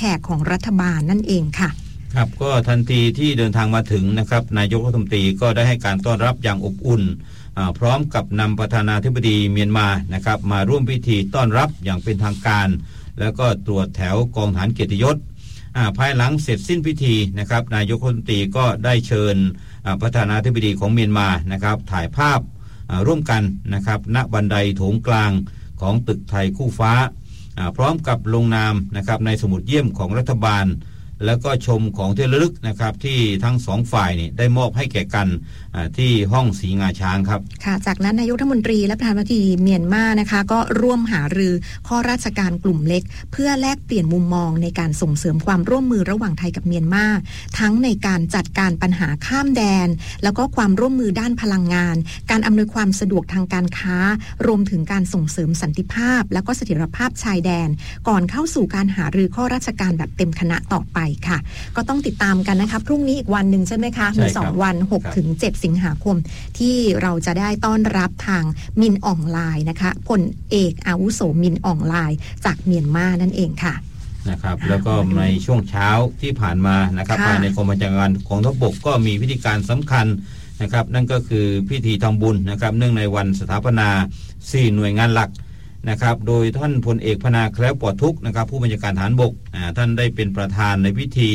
กของรัฐบาลนั่นเองค่ะครับก็ทันทีที่เดินทางมาถึงนะครับนายกรัฐมนตรีก็ได้ให้การต้อนรับอย่างอบอุ่นพร้อมกับนำประธานาธิบดีเมียนมานะครับมาร่วมพิธีต้อนรับอย่างเป็นทางการแล้วก็ตรวจแถวกองฐานเกียรติยศภายหลังเสร็จสิ้นพิธีนะครับนายกรัฐมนตรีก็ได้เชิญประธานาธิบดีของเมียนมานะครับถ่ายภาพร่วมกันนะครับณบันไดโถงกลางของตึกไทยคู่ฟ้าพร้อมกับลงนามนะครับในสมุดเยี่ยมของรัฐบาลแล้วก็ชมของที่ระลึกนะครับที่ทั้งสองฝ่ายนี่ได้มอบให้แก่กันที่ห้องสีงาช้างครับค่ะจากนั้นนายกรัฐมนตรีและประธานาธิบดีเมียนมานะคะก็ร่วมหารือข้อราชการกลุ่มเล็กเพื่อแลกเปลี่ยนมุมมองในการส่งเสริมความร่วมมือระหว่างไทยกับเมียนมาทั้งในการจัดการปัญหาข้ามแดนแล้วก็ความร่วมมือด้านพลังงานการอำนวยความสะดวกทางการค้ารวมถึงการส่งเสริมสันติภาพและก็เสถียรภาพชายแดนก่อนเข้าสู่การหารือข้อราชการแบบเต็มคณะต่อไปค่ะก็ต้องติดตามกันนะคะพรุ่งนี้อีกวันหนึ่งใช่ไหมคะมี2วัน6 ถึง 7 สิงหาคมที่เราจะได้ต้อนรับทางมินอ่องไลน์นะคะพลเอกอาวุโสมินอ่องไลน์จากเมียนมานั่นเองค่ะนะครับแล้วก็ในช่วงเช้าที่ผ่านมานะครับภายในกองบัญชาการกองทัพบกก็มีพิธีการสำคัญนะครับนั่นก็คือพิธีทำบุญนะครับเนื่องในวันสถาปนา4หน่วยงานหลักนะครับโดยท่านพลเอกพนาแคล้วปลอดทุกข์นะครับผู้บัญชาการทหารบกท่านได้เป็นประธานในพิธี